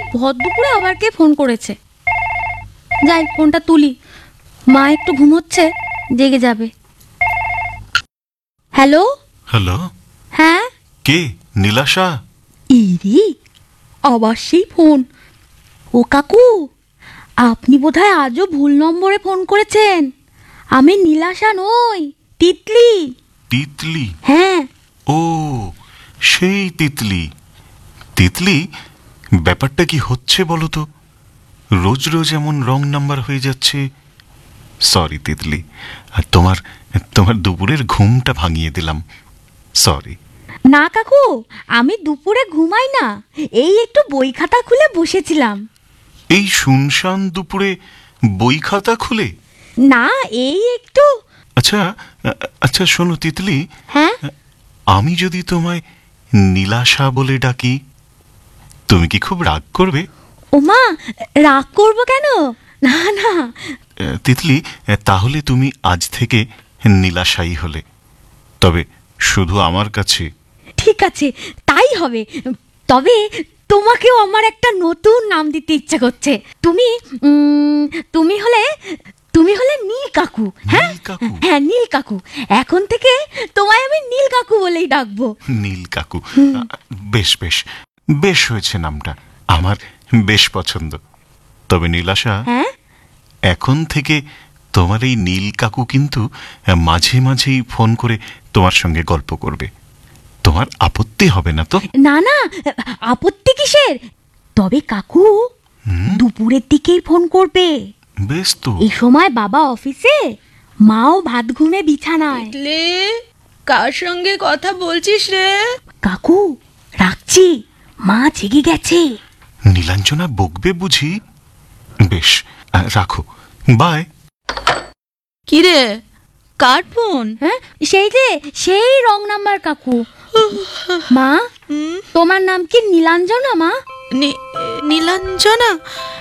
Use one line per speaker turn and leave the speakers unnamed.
ভর দুপুরে আবার কে ফোন করেছে। যাই ফোনটা তুলি, মা একটু ঘুমোচ্ছে, জেগে যাবে। হ্যালো।
হ্যালো,
হ্যাঁ
কে? নীলাশা?
ইরি, আবার সেই ফোন। ও কাকু, আপনি বোধহয় আজও ভুল নম্বরে ফোন করেছেন। আমি নীলাশা নই, তিতলি।
তিতলি?
হ্যাঁ।
ও, সেই তিতলি। তিতলি, ব্যাপারটা কি হচ্ছে বলো তো? রোজ রোজ এমন রং নাম্বার হয়ে যাচ্ছে। সরি তিতলি, আর তোমার তোমার দুপুরের ঘুমটা ভাঙিয়ে দিলাম। সরি।
না কাকু, আমি দুপুরে ঘুমাই না, এই একটু বই খাতা খুলে বসেছিলাম।
এই শুনশান দুপুরে বই খাতা খুলে?
না, এই একটু।
আচ্ছা আচ্ছা, শোনো তিতলি,
হ্যাঁ,
আমি যদি তোমায় নীলাশা বলে ডাকি, তুমি কি খুব রাগ করবে?
ওমা, রাগ করবো কেন? না না।
তিতলি, তাহলে তুমি আজ থেকে নীলাশাই হলে, তবে শুধু আমার কাছে।
ঠিক আছে, তাই হবে। তবে তোমাকেও আমার একটা নতুন নাম দিতে ইচ্ছে করছে। তুমি তুমি হলে তুমি হলে নীল কাকু। হ্যাঁ
নীল কাকু?
হ্যাঁ, নীল কাকু। এখন থেকে তোমায় আমি নীল কাকু বলেই ডাকবো।
নীল কাকু? বেশ বেশ, বেশ হয়েছে নামটা, আমার বেশ পছন্দ। তবে নীলাশা,
হ্যাঁ,
এখন থেকে তোমার এই নীল কাকু কিন্তু মাঝে মাঝেই ফোন করে তোমার সঙ্গে গল্প করবে। তোমার আপত্তি হবে না তো?
না না, আপত্তি কিসের? তবে কাকু দুপুরের দিকেই ফোন করবে।
বেশ তো।
এই সময় বাবা অফিসে, মাও ভাত ঘুমে বিছানায়।
লে, কার সঙ্গে কথা বলছিস রে?
কাকু, রাখছি, মা জেগে গেছে।
নীলাঞ্জনা বকবে বুঝি? বেশ, রাখো, বাই।
কি রে, কার ফোন?
হ্যাঁ, সেই রং নাম্বার কাকু। মা, তোমার নাম কি নীলাঞ্জনা? মা,
নীলাঞ্জনা?